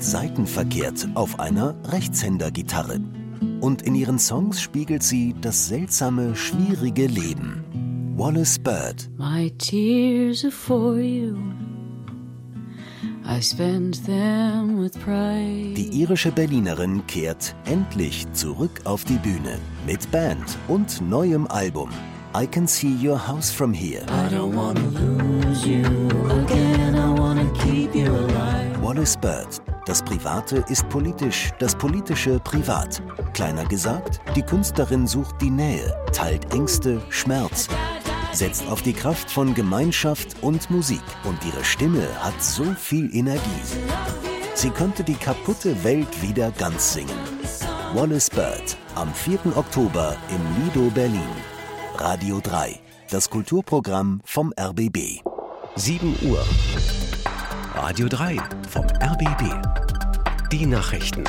spielt seitenverkehrt auf einer Rechtshändergitarre. Und in ihren Songs spiegelt sie das seltsame, schwierige Leben. Wallis Bird. My tears are for you. I spend them with pride. Die irische Berlinerin kehrt endlich zurück auf die Bühne mit Band und neuem Album. I Can See Your House From Here. I don't wanna lose you again, I wanna keep you alive. Wallis Bird. Das Private ist politisch, das Politische privat. Kleiner gesagt, die Künstlerin sucht die Nähe, teilt Ängste, Schmerz, setzt auf die Kraft von Gemeinschaft und Musik. Und ihre Stimme hat so viel Energie. Sie könnte die kaputte Welt wieder ganz singen. Wallis Bird, am 4. Oktober im Lido Berlin. Radio 3, das Kulturprogramm vom RBB. 7 Uhr. Radio 3 vom RBB. Die Nachrichten.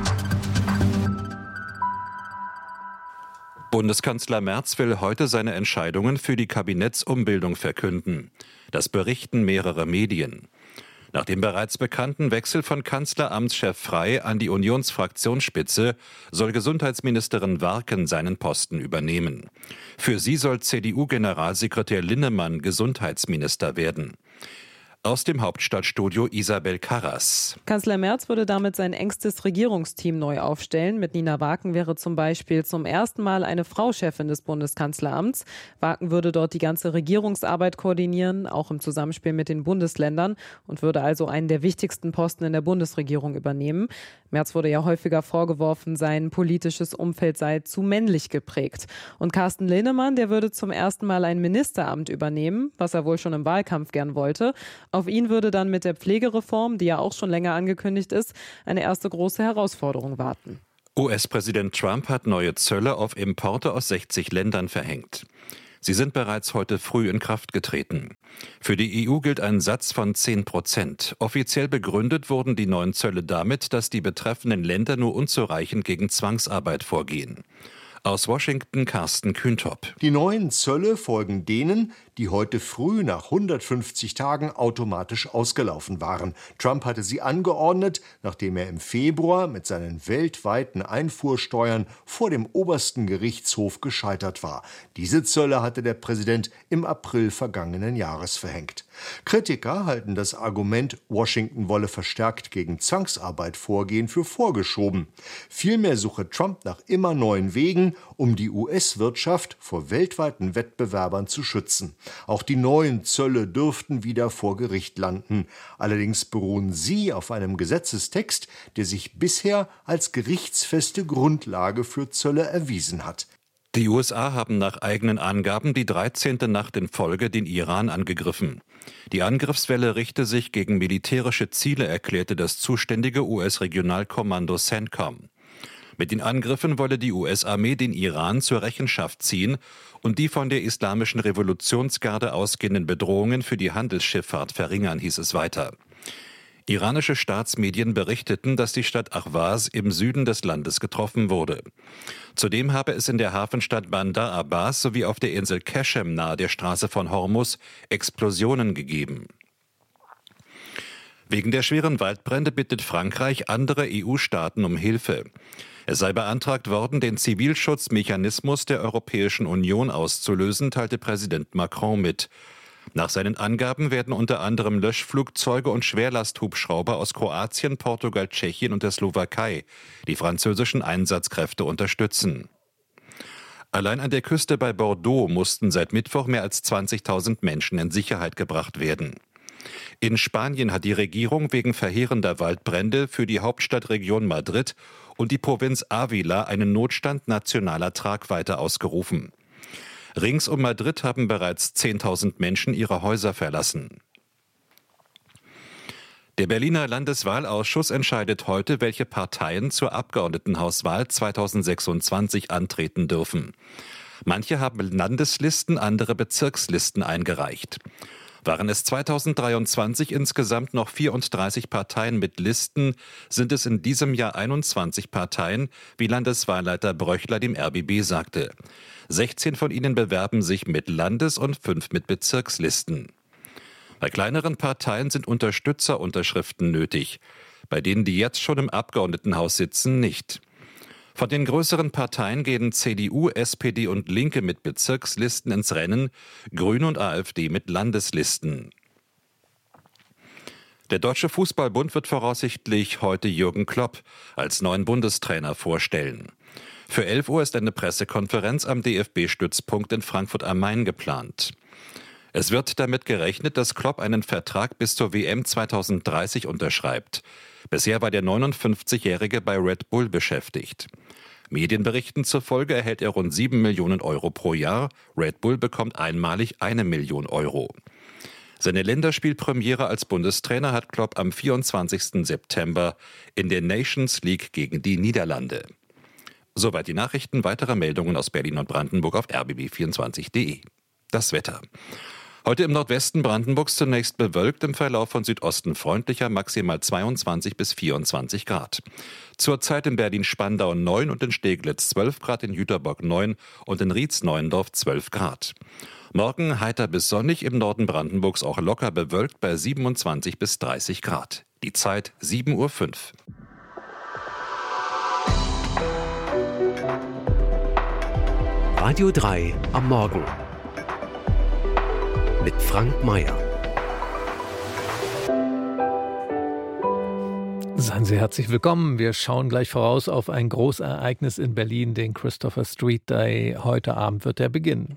Bundeskanzler Merz will heute seine Entscheidungen für die Kabinettsumbildung verkünden. Das berichten mehrere Medien. Nach dem bereits bekannten Wechsel von Kanzleramtschef Frey an die Unionsfraktionsspitze soll Gesundheitsministerin Warken seinen Posten übernehmen. Für sie soll CDU-Generalsekretär Linnemann Gesundheitsminister werden. Aus dem Hauptstadtstudio Isabel Karras. Kanzler Merz würde damit sein engstes Regierungsteam neu aufstellen. Mit Nina Warken wäre zum Beispiel zum ersten Mal eine Frau Chefin des Bundeskanzleramts. Warken würde dort die ganze Regierungsarbeit koordinieren, auch im Zusammenspiel mit den Bundesländern, und würde also einen der wichtigsten Posten in der Bundesregierung übernehmen. Merz wurde ja häufiger vorgeworfen, sein politisches Umfeld sei zu männlich geprägt. Und Carsten Linnemann, der würde zum ersten Mal ein Ministeramt übernehmen, was er wohl schon im Wahlkampf gern wollte. Auf ihn würde dann mit der Pflegereform, die ja auch schon länger angekündigt ist, eine erste große Herausforderung warten. US-Präsident Trump hat neue Zölle auf Importe aus 60 Ländern verhängt. Sie sind bereits heute früh in Kraft getreten. Für die EU gilt ein Satz von 10%. Offiziell begründet wurden die neuen Zölle damit, dass die betreffenden Länder nur unzureichend gegen Zwangsarbeit vorgehen. Aus Washington Carsten Kühntop. Die neuen Zölle folgen denen, die heute früh nach 150 Tagen automatisch ausgelaufen waren. Trump hatte sie angeordnet, nachdem er im Februar mit seinen weltweiten Einfuhrsteuern vor dem obersten Gerichtshof gescheitert war. Diese Zölle hatte der Präsident im April vergangenen Jahres verhängt. Kritiker halten das Argument, Washington wolle verstärkt gegen Zwangsarbeit vorgehen, für vorgeschoben. Vielmehr suche Trump nach immer neuen Wegen, um die US-Wirtschaft vor weltweiten Wettbewerbern zu schützen. Auch die neuen Zölle dürften wieder vor Gericht landen. Allerdings beruhen sie auf einem Gesetzestext, der sich bisher als gerichtsfeste Grundlage für Zölle erwiesen hat. Die USA haben nach eigenen Angaben die 13. Nacht in Folge den Iran angegriffen. Die Angriffswelle richte sich gegen militärische Ziele, erklärte das zuständige US-Regionalkommando CENTCOM. Mit den Angriffen wolle die US-Armee den Iran zur Rechenschaft ziehen und die von der Islamischen Revolutionsgarde ausgehenden Bedrohungen für die Handelsschifffahrt verringern, hieß es weiter. Iranische Staatsmedien berichteten, dass die Stadt Ahvaz im Süden des Landes getroffen wurde. Zudem habe es in der Hafenstadt Bandar Abbas sowie auf der Insel Qashem nahe der Straße von Hormuz Explosionen gegeben. Wegen der schweren Waldbrände bittet Frankreich andere EU-Staaten um Hilfe. Es sei beantragt worden, den Zivilschutzmechanismus der Europäischen Union auszulösen, teilte Präsident Macron mit. Nach seinen Angaben werden unter anderem Löschflugzeuge und Schwerlasthubschrauber aus Kroatien, Portugal, Tschechien und der Slowakei die französischen Einsatzkräfte unterstützen. Allein an der Küste bei Bordeaux mussten seit Mittwoch mehr als 20.000 Menschen in Sicherheit gebracht werden. In Spanien hat die Regierung wegen verheerender Waldbrände für die Hauptstadtregion Madrid und die Provinz Ávila einen Notstand nationaler Tragweite ausgerufen. Rings um Madrid haben bereits 10.000 Menschen ihre Häuser verlassen. Der Berliner Landeswahlausschuss entscheidet heute, welche Parteien zur Abgeordnetenhauswahl 2026 antreten dürfen. Manche haben Landeslisten, andere Bezirkslisten eingereicht. Waren es 2023 insgesamt noch 34 Parteien mit Listen, sind es in diesem Jahr 21 Parteien, wie Landeswahlleiter Bröchler dem RBB sagte. 16 von ihnen bewerben sich mit Landes- und 5 mit Bezirkslisten. Bei kleineren Parteien sind Unterstützerunterschriften nötig, bei denen, die jetzt schon im Abgeordnetenhaus sitzen, nicht. Von den größeren Parteien gehen CDU, SPD und Linke mit Bezirkslisten ins Rennen, Grüne und AfD mit Landeslisten. Der Deutsche Fußballbund wird voraussichtlich heute Jürgen Klopp als neuen Bundestrainer vorstellen. Für 11 Uhr ist eine Pressekonferenz am DFB-Stützpunkt in Frankfurt am Main geplant. Es wird damit gerechnet, dass Klopp einen Vertrag bis zur WM 2030 unterschreibt. Bisher war der 59-Jährige bei Red Bull beschäftigt. Medienberichten zufolge erhält er rund 7 Millionen Euro pro Jahr. Red Bull bekommt einmalig 1 Million Euro. Seine Länderspielpremiere als Bundestrainer hat Klopp am 24. September in der Nations League gegen die Niederlande. Soweit die Nachrichten. Weitere Meldungen aus Berlin und Brandenburg auf rbb24.de. Das Wetter. Heute im Nordwesten Brandenburgs zunächst bewölkt, im Verlauf von Südosten freundlicher, maximal 22 bis 24 Grad. Zurzeit in Berlin-Spandau 9 und in Steglitz 12 Grad, in Jüterbock 9 und in Rietz-Neuendorf 12 Grad. Morgen heiter bis sonnig, im Norden Brandenburgs auch locker bewölkt bei 27 bis 30 Grad. Die Zeit 7:05 Uhr. Radio 3 am Morgen mit Frank Mayer. Seien Sie herzlich willkommen. Wir schauen gleich voraus auf ein Großereignis in Berlin, den Christopher Street Day. Heute Abend wird er beginnen.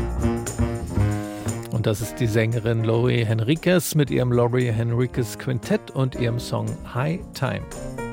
Und das ist die Sängerin Lori Henriquez mit ihrem Lori Henriquez Quintett und ihrem Song High Time.